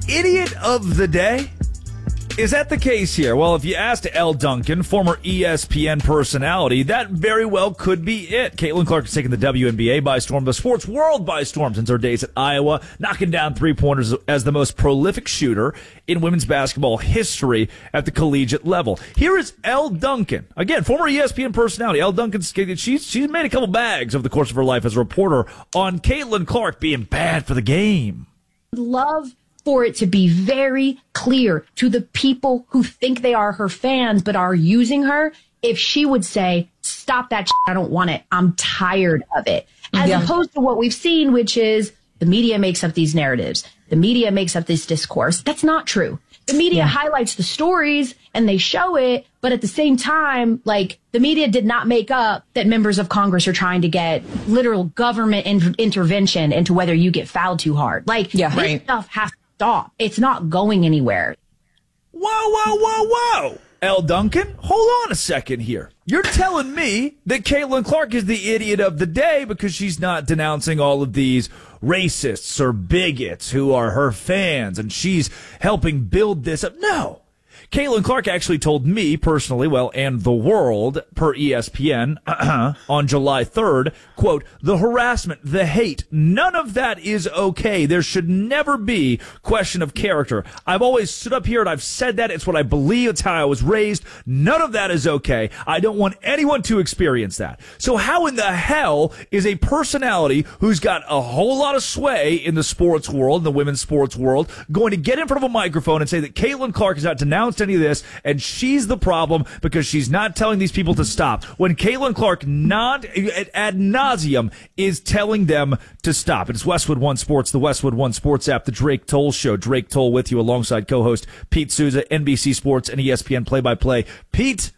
Idiot of the day? Is that the case here? Well, if you asked Elle Duncan, former ESPN personality, that very well could be it. Caitlin Clark has taken the WNBA by storm, the sports world by storm since her days at Iowa, knocking down three-pointers as the most prolific shooter in women's basketball history at the collegiate level. Here is Elle Duncan. Again, former ESPN personality. Elle Duncan, she's made a couple bags over the course of her life as a reporter on Caitlin Clark being bad for the game. Love for it to be very clear to the people who think they are her fans but are using her, if she would say, stop that shit, I don't want it, I'm tired of it. As opposed to what we've seen, which is the media makes up these narratives. The media makes up this discourse. That's not true. The media highlights the stories and they show it, but at the same time, like, the media did not make up that members of Congress are trying to get literal government intervention into whether you get fouled too hard. Like, this stuff has to stop. It's not going anywhere. Whoa. Elle Duncan, hold on a second here. You're telling me that Caitlin Clark is the idiot of the day because she's not denouncing all of these racists or bigots who are her fans and she's helping build this up. No. Caitlin Clark actually told me personally, well, and the world, per ESPN, on July 3rd, quote, the harassment, the hate, none of that is okay. There should never be question of character. I've always stood up here and I've said that. It's what I believe. It's how I was raised. None of that is okay. I don't want anyone to experience that. So how in the hell is a personality who's got a whole lot of sway in the sports world, in the women's sports world, going to get in front of a microphone and say that Caitlin Clark has not denounced any of this and she's the problem because she's not telling these people to stop, when Caitlin Clark not ad nauseum is telling them to stop? It's Westwood One Sports, the Westwood One Sports app, the Drake Toll Show. Drake Toll with you alongside co-host Pete Souza, NBC Sports and ESPN play-by-play. Pete,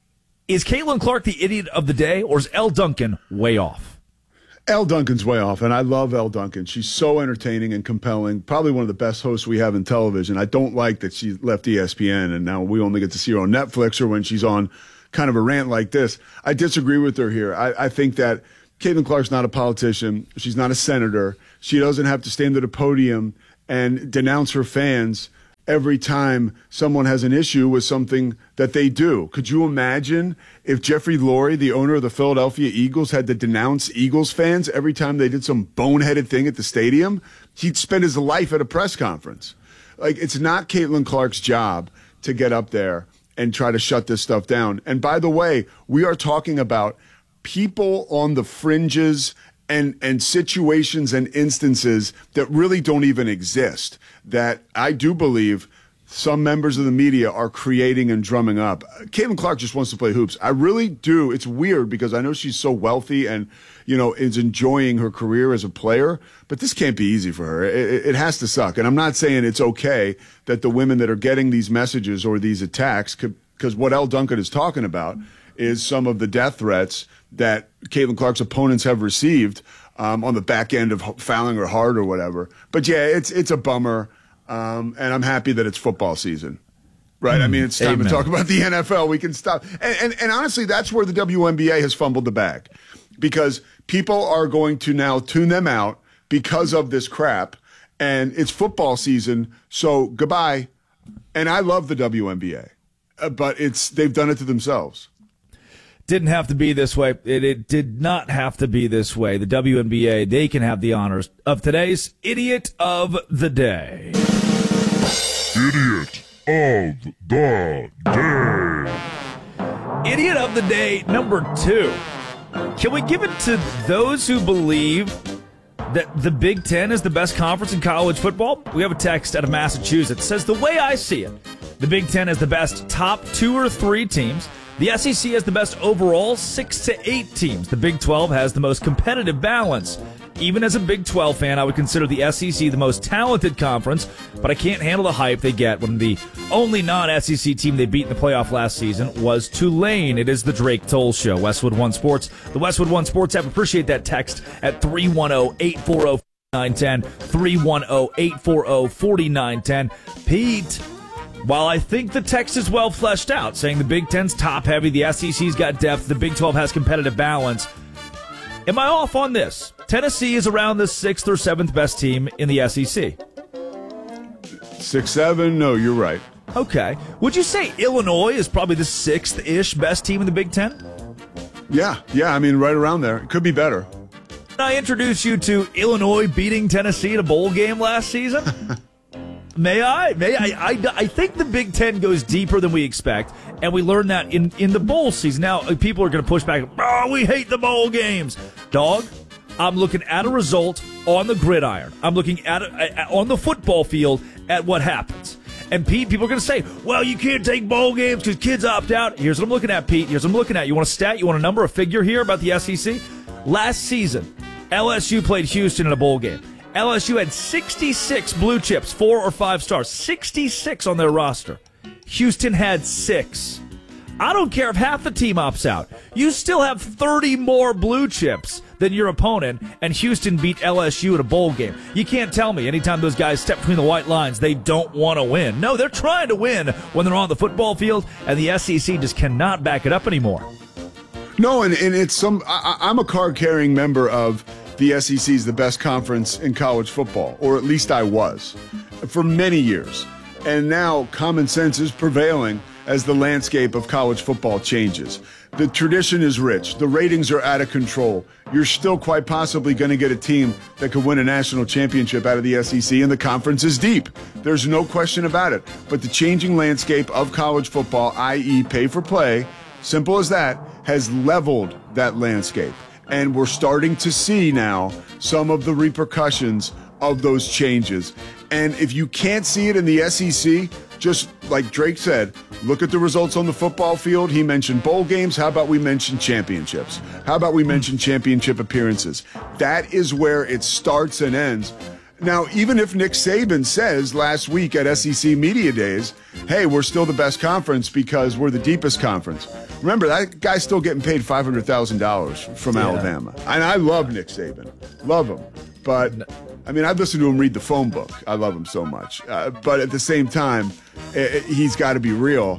is Caitlin Clark the idiot of the day, or is Elle Duncan way off? Elle Duncan's way off, and I love Elle Duncan. She's so entertaining and compelling, probably one of the best hosts we have in television. I don't like that she left ESPN, and now we only get to see her on Netflix or when she's on kind of a rant like this. I disagree with her here. I think that Caitlin Clark's not a politician. She's not a senator. She doesn't have to stand at a podium and denounce her fans every time someone has an issue with something that they do. Could you imagine if Jeffrey Lurie, the owner of the Philadelphia Eagles, had to denounce Eagles fans every time they did some boneheaded thing at the stadium? He'd spend his life at a press conference. Like, it's not Caitlin Clark's job to get up there and try to shut this stuff down. And by the way, we are talking about people on the fringes and situations and instances that really don't even exist, that I do believe some members of the media are creating and drumming up. Caitlin Clark just wants to play hoops. I really do. It's weird because I know she's so wealthy and, you know, is enjoying her career as a player, but this can't be easy for her. It has to suck. And I'm not saying it's okay that the women that are getting these messages or these attacks, because what Elle Duncan is talking about is some of the death threats that Caitlin Clark's opponents have received on the back end of fouling her hard or whatever. But yeah, it's a bummer, and I'm happy that it's football season, right? I mean, it's time to talk about the NFL. We can stop. And honestly, that's where the WNBA has fumbled the bag, because people are going to now tune them out because of this crap, and it's football season, so goodbye. And I love the WNBA, but they've done it to themselves. Didn't have to be this way. It did not have to be this way. The WNBA, they can have the honors of today's Idiot of the Day. Idiot of the Day. Idiot of the Day number 2. Can we give it to those who believe that the Big Ten is the best conference in college football? We have a text out of Massachusetts. It says, the way I see it, the Big Ten has the best top 2 or 3 teams. The SEC has the best overall 6 to 8 teams. The Big 12 has the most competitive balance. Even as a Big 12 fan, I would consider the SEC the most talented conference, but I can't handle the hype they get when the only non-SEC team they beat in the playoff last season was Tulane. It is the Drake Toll Show. Westwood One Sports, the Westwood One Sports app. Appreciate that text at 310-840-4910, 310-840-4910. Pete, while I think the text is well fleshed out, saying the Big Ten's top-heavy, the SEC's got depth, the Big 12 has competitive balance, am I off on this? Tennessee is around the 6th or 7th best team in the SEC. 6-7. No, you're right. Okay. Would you say Illinois is probably the sixth-ish best team in the Big Ten? Yeah. I mean, right around there. It could be better. I introduced you to Illinois beating Tennessee in a bowl game last season. May I? I think the Big Ten goes deeper than we expect, and we learned that in the bowl season. Now, people are going to push back. Oh, we hate the bowl games. Dog, I'm looking at a result on the gridiron. I'm looking at on the football field at what happens. And, Pete, people are going to say, well, you can't take bowl games because kids opt out. Here's what I'm looking at, Pete. Here's what I'm looking at. You want a stat? You want a number, a figure here about the SEC? Last season, LSU played Houston in a bowl game. LSU had 66 blue chips, 4 or 5 stars, 66 on their roster. Houston had 6. I don't care if half the team opts out. You still have 30 more blue chips than your opponent, and Houston beat LSU at a bowl game. You can't tell me anytime those guys step between the white lines, they don't want to win. No, they're trying to win when they're on the football field, and the SEC just cannot back it up anymore. No, and it's I'm a card-carrying member of the SEC's the best conference in college football, or at least I was, for many years. And now common sense is prevailing as the landscape of college football changes. The tradition is rich. The ratings are out of control. You're still quite possibly going to get a team that could win a national championship out of the SEC, and the conference is deep. There's no question about it. But the changing landscape of college football, i.e. pay for play, simple as that, has leveled that landscape. And we're starting to see now some of the repercussions of those changes. And if you can't see it in the SEC, just like Drake said, look at the results on the football field. He mentioned bowl games. How about we mention championships? How about we mention championship appearances? That is where it starts and ends. Now, even if Nick Saban says last week at SEC Media Days, hey, we're still the best conference because we're the deepest conference. Remember, that guy's still getting paid $500,000 from Alabama. And I love Nick Saban. Love him. But, I mean, I've listened to him read the phone book. I love him so much. But at the same time, he's got to be real.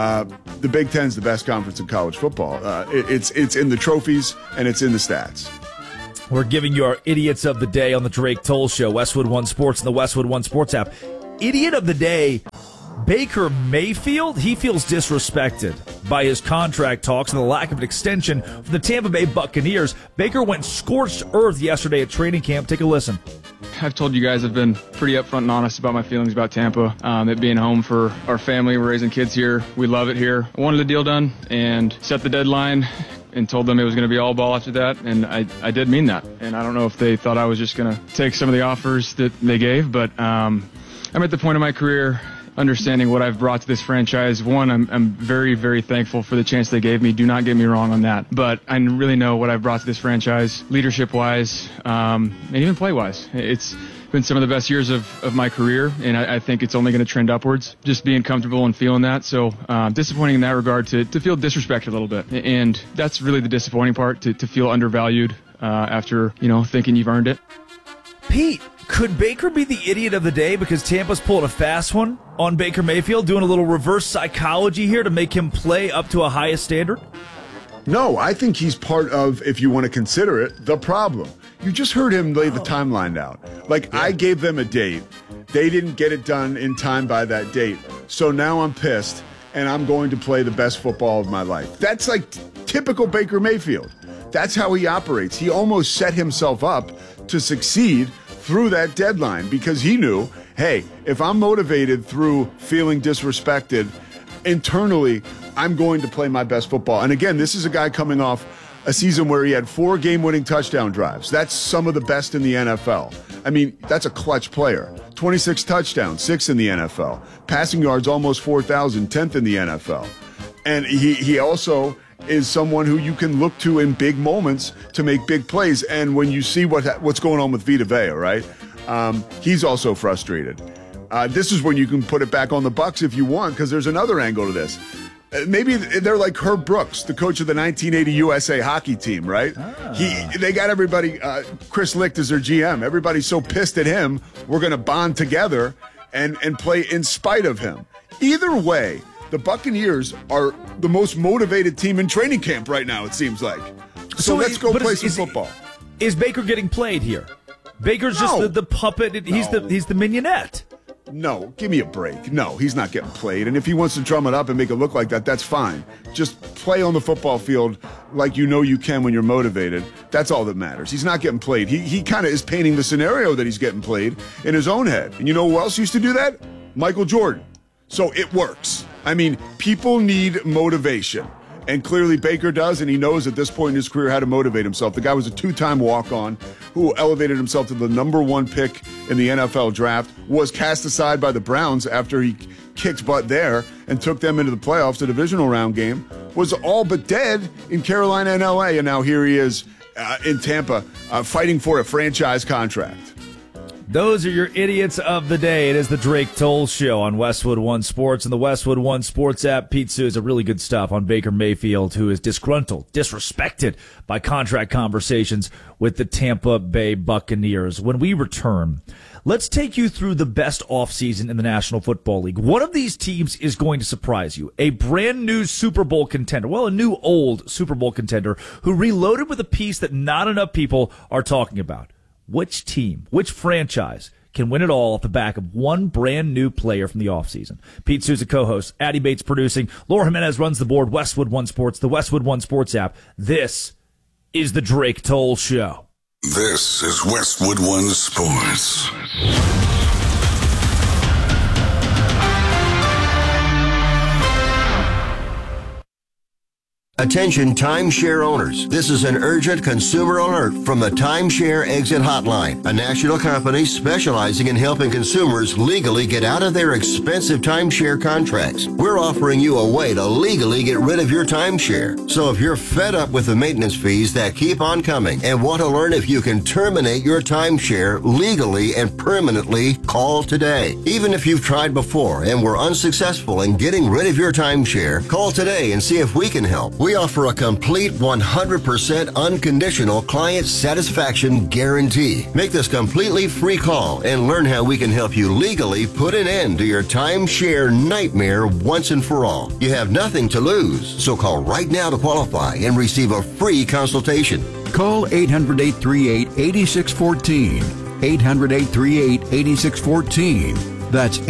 The Big Ten's the best conference in college football. It's in the trophies and it's in the stats. We're giving you our Idiots of the Day on the Drake Toll Show, Westwood One Sports and the Westwood One Sports app. Idiot of the Day, Baker Mayfield. He feels disrespected by his contract talks and the lack of an extension for the Tampa Bay Buccaneers. Baker went scorched earth yesterday at training camp. Take a listen. I've told you guys I've been pretty upfront and honest about my feelings about Tampa. It being home for our family. We're raising kids here. We love it here. I wanted the deal done and set the deadline and told them it was going to be all ball after that, and I did mean that. And I don't know if they thought I was just going to take some of the offers that they gave, but I'm at the point of my career understanding what I've brought to this franchise. One, I'm very, very thankful for the chance they gave me. Do not get me wrong on that. But I really know what I've brought to this franchise, leadership-wise, and even play-wise. It's been some of the best years of my career, and I think it's only going to trend upwards, just being comfortable and feeling that. So disappointing in that regard to feel disrespected a little bit. And that's really the disappointing part, to feel undervalued after, thinking you've earned it. Pete, could Baker be the idiot of the day because Tampa's pulling a fast one on Baker Mayfield, doing a little reverse psychology here to make him play up to a highest standard? No, I think he's part of, if you want to consider it, the problem. You just heard him lay the timeline out. I gave them a date. They didn't get it done in time by that date. So now I'm pissed, and I'm going to play the best football of my life. That's like typical Baker Mayfield. That's how he operates. He almost set himself up to succeed through that deadline because he knew, hey, if I'm motivated through feeling disrespected internally, I'm going to play my best football. And again, this is a guy coming off a season where he had 4 game-winning touchdown drives. That's some of the best in the NFL. I mean, that's a clutch player. 26 touchdowns, 6 in the NFL. Passing yards, almost 4,000, 10th in the NFL. And he also is someone who you can look to in big moments to make big plays. And when you see what's going on with Vita Vea, right? He's also frustrated. This is when you can put it back on the Bucs if you want, because there's another angle to this. Maybe they're like Herb Brooks, the coach of the 1980 USA hockey team, right? They got everybody, Chris Licht is their GM. Everybody's so pissed at him, we're going to bond together and play in spite of him. Either way, the Buccaneers are the most motivated team in training camp right now, it seems like. So let's go play some football. Is Baker getting played here? Baker's just the puppet. He's the mignonette. No, give me a break. No, he's not getting played. And if he wants to drum it up and make it look like that, that's fine. Just play on the football field like you know you can when you're motivated. That's all that matters. He's not getting played. He kind of is painting the scenario that he's getting played in his own head. And you know who else used to do that? Michael Jordan. So it works. I mean, people need motivation. And clearly Baker does, and he knows at this point in his career how to motivate himself. The guy was a 2-time walk-on who elevated himself to the number 1 pick in the NFL draft, was cast aside by the Browns after he kicked butt there and took them into the playoffs, the divisional round game, was all but dead in Carolina and LA, and now here he is in Tampa fighting for a franchise contract. Those are your idiots of the day. It is the Drake Toll Show on Westwood One Sports and the Westwood One Sports app. Pete Sue is a really good stuff on Baker Mayfield, who is disgruntled, disrespected by contract conversations with the Tampa Bay Buccaneers. When we return, let's take you through the best offseason in the National Football League. One of these teams is going to surprise you. A brand new Super Bowl contender. Well, a new old Super Bowl contender who reloaded with a piece that not enough people are talking about. Which team, which franchise can win it all off the back of one brand new player from the offseason? Pete Souza co-host, Addy Bates producing, Laura Jimenez runs the board, Westwood One Sports, the Westwood One Sports app. This is the Drake Toll Show. This is Westwood One Sports. Attention timeshare owners. This is an urgent consumer alert from the Timeshare Exit Hotline, a national company specializing in helping consumers legally get out of their expensive timeshare contracts. We're offering you a way to legally get rid of your timeshare. So if you're fed up with the maintenance fees that keep on coming and want to learn if you can terminate your timeshare legally and permanently, call today. Even if you've tried before and were unsuccessful in getting rid of your timeshare, call today and see if we can help. We offer a complete 100% unconditional client satisfaction guarantee. Make this completely free call and learn how we can help you legally put an end to your timeshare nightmare once and for all. You have nothing to lose, so call right now to qualify and receive a free consultation. Call 800-838-8614. 800-838-8614. That's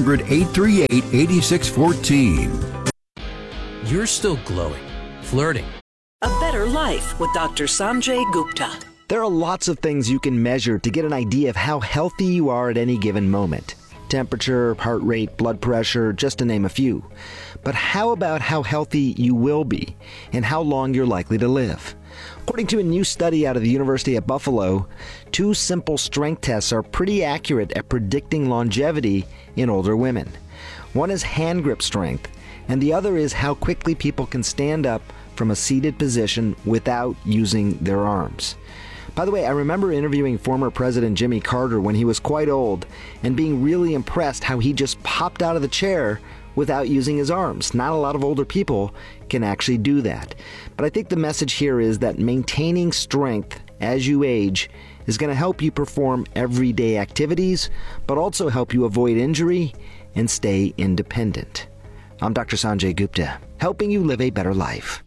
800-838-8614. You're still glowing. Flirting. A better life with Dr. Sanjay Gupta. There are lots of things you can measure to get an idea of how healthy you are at any given moment. Temperature, heart rate, blood pressure, just to name a few. But how about how healthy you will be and how long you're likely to live? According to a new study out of the University at Buffalo, 2 simple strength tests are pretty accurate at predicting longevity in older women. One is hand grip strength, and the other is how quickly people can stand up from a seated position without using their arms. By the way, I remember interviewing former President Jimmy Carter when he was quite old and being really impressed how he just popped out of the chair without using his arms. Not a lot of older people can actually do that. But I think the message here is that maintaining strength as you age is going to help you perform everyday activities, but also help you avoid injury and stay independent. I'm Dr. Sanjay Gupta, helping you live a better life.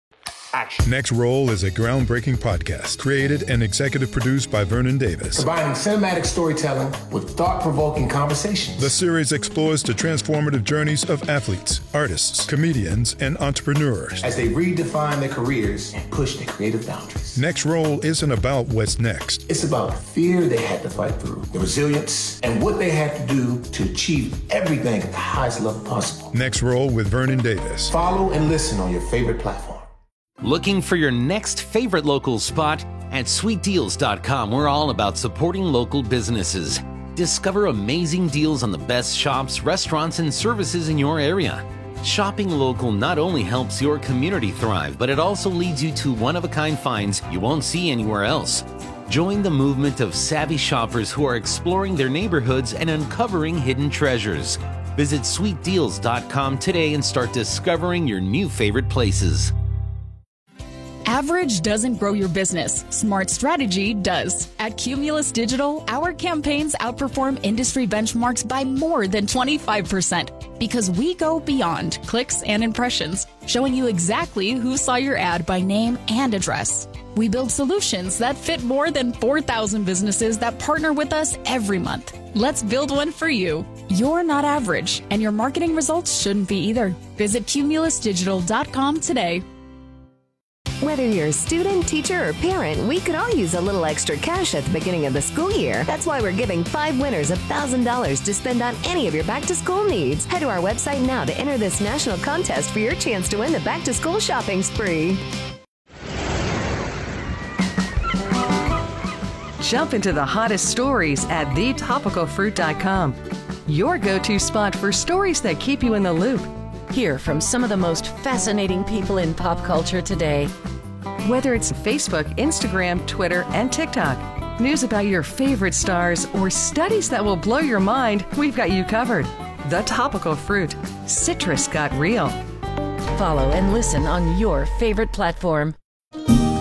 Next Roll is a groundbreaking podcast created and executive produced by Vernon Davis. Combining cinematic storytelling with thought-provoking conversations. The series explores the transformative journeys of athletes, artists, comedians, and entrepreneurs as they redefine their careers and push their creative boundaries. Next Roll isn't about what's next. It's about the fear they had to fight through, the resilience, and what they had to do to achieve everything at the highest level possible. Next Roll with Vernon Davis. Follow and listen on your favorite platform. Looking for your next favorite local spot? At sweetdeals.com, we're all about supporting local businesses. Discover amazing deals on the best shops, restaurants, and services in your area. Shopping local not only helps your community thrive, but it also leads you to one-of-a-kind finds you won't see anywhere else. Join the movement of savvy shoppers who are exploring their neighborhoods and uncovering hidden treasures. Visit sweetdeals.com today and start discovering your new favorite places. Average doesn't grow your business. Smart strategy does. At Cumulus Digital, our campaigns outperform industry benchmarks by more than 25% because we go beyond clicks and impressions, showing you exactly who saw your ad by name and address. We build solutions that fit more than 4,000 businesses that partner with us every month. Let's build one for you. You're not average, and your marketing results shouldn't be either. Visit cumulusdigital.com today. Whether you're a student, teacher, or parent, we could all use a little extra cash at the beginning of the school year. That's why we're giving 5 winners $1,000 to spend on any of your back-to-school needs. Head to our website now to enter this national contest for your chance to win the back-to-school shopping spree. Jump into the hottest stories at thetopicalfruit.com. Your go-to spot for stories that keep you in the loop. Hear from some of the most fascinating people in pop culture today. Whether it's Facebook, Instagram, Twitter, and TikTok, news about your favorite stars, or studies that will blow your mind, we've got you covered. The Topical Fruit. Citrus got real. Follow and listen on your favorite platform.